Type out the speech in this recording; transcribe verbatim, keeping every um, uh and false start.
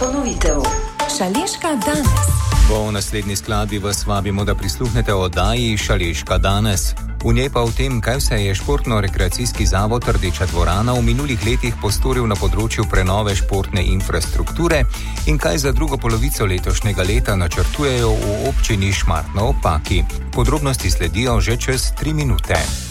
ponovitev. Šaleška danes. Po naslednji skladbi vas vabimo, da prisluhnete oddaji Šaleška danes. V njej pa o tem, kaj vse je Športno-rekreacijski zavod Rdeča dvorana v minulih letih postoril na področju prenove športne infrastrukture in kaj za drugo polovico letošnjega leta načrtujejo v občini Šmartno ob Paki. Podrobnosti sledijo že čez tri minute.